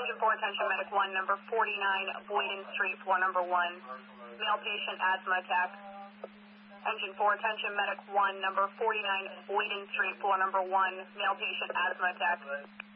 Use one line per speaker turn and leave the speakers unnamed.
Engine 4, attention medic 1, number 49, Boyden Street, floor number 1. Male patient, asthma attack. Engine 4, attention medic 1, number 49, Boyden Street, floor number 1. Male patient, asthma attack.